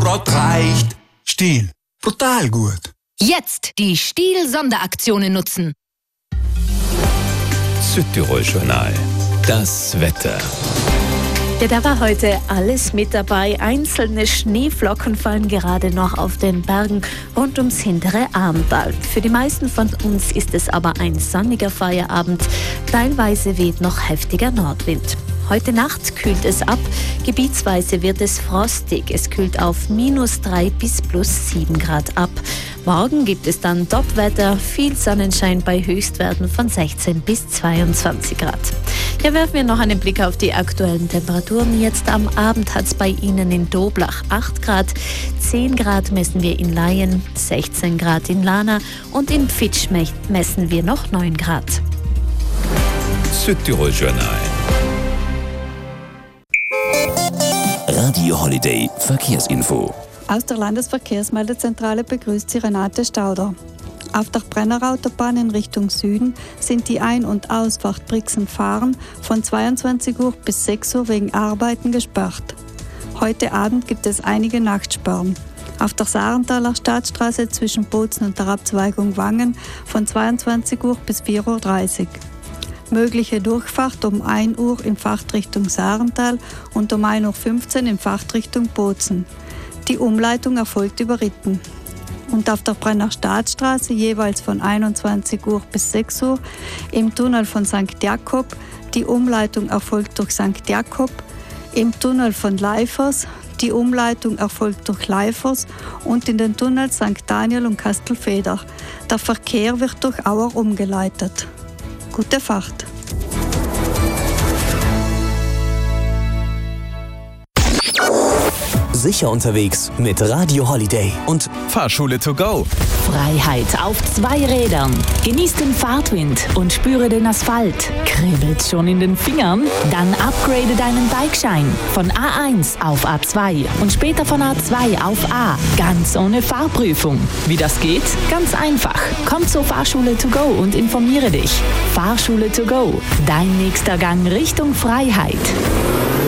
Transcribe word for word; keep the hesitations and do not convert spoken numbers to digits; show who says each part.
Speaker 1: Vorrat reicht. Stihl, brutal gut.
Speaker 2: Jetzt die Stihl-Sonderaktionen nutzen.
Speaker 3: Südtirol-Journal. Das Wetter.
Speaker 4: Ja, da war heute alles mit dabei. Einzelne Schneeflocken fallen gerade noch auf den Bergen rund ums hintere Armtal. Für die meisten von uns ist es aber ein sonniger Feierabend. Teilweise weht noch heftiger Nordwind. Heute Nacht kühlt es ab, gebietsweise wird es frostig. Es kühlt auf minus drei bis plus sieben Grad ab. Morgen gibt es dann Topwetter, viel Sonnenschein bei Höchstwerten von sechzehn bis zweiundzwanzig Grad. Hier werfen wir noch einen Blick auf die aktuellen Temperaturen. Jetzt am Abend hat es bei Ihnen in Doblach acht Grad, zehn Grad messen wir in Laien, sechzehn Grad in Lana und in Pfitsch messen wir noch neun Grad.
Speaker 3: Südtirol-Journal. Radio Holiday Verkehrsinfo.
Speaker 5: Aus der Landesverkehrsmeldezentrale begrüßt Sie Renate Stauder. Auf der Brennerautobahn in Richtung Süden sind die Ein- und Ausfahrt Brixen-Fahren von zweiundzwanzig Uhr bis sechs Uhr wegen Arbeiten gesperrt. Heute Abend gibt es einige Nachtsperren. Auf der Sarenthaler Staatsstraße zwischen Bozen und der Abzweigung Wangen von zweiundzwanzig Uhr bis vier Uhr dreißig. Mögliche Durchfahrt um ein Uhr in Fahrtrichtung Sarental und um ein Uhr fünfzehn in Fahrtrichtung Bozen. Die Umleitung erfolgt über Ritten. Und auf der Brenner Staatsstraße jeweils von einundzwanzig Uhr bis sechs Uhr im Tunnel von Sankt Jakob. Die Umleitung erfolgt durch Sankt Jakob. Im Tunnel von Leifers. Die Umleitung erfolgt durch Leifers und in den Tunnels Sankt Daniel und Kastelfeder. Der Verkehr wird durch Auer umgeleitet. Gute Fahrt!
Speaker 6: Sicher unterwegs mit Radio Holiday und
Speaker 7: Fahrschule to go.
Speaker 8: Freiheit auf zwei Rädern. Genieß den Fahrtwind und spüre den Asphalt. Kribbelt schon in den Fingern? Dann upgrade deinen Bikeschein von A eins auf A zwei und später von A zwei auf A. Ganz ohne Fahrprüfung. Wie das geht? Ganz einfach. Komm zur Fahrschule to go und informiere dich. Fahrschule to go. Dein nächster Gang Richtung Freiheit.